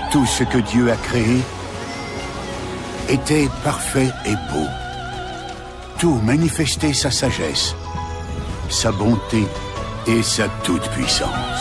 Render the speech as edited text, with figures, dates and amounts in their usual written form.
Tout ce que Dieu a créé était parfait et beau. Tout manifestait sa sagesse, sa bonté et sa toute-puissance.